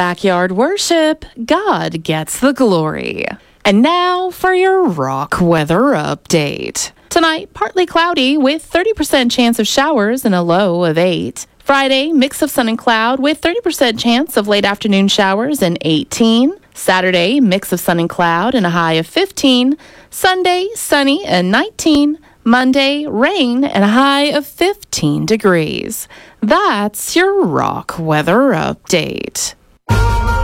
backyard worship, God gets the glory. And now for your rock weather update. Tonight, partly cloudy with 30% chance of showers and a low of 8. Friday, mix of sun and cloud with 30% chance of late afternoon showers and 18. Saturday, mix of sun and cloud and a high of 15. Sunday, sunny and 19. Monday, rain and a high of 15 degrees. That's your rock weather update.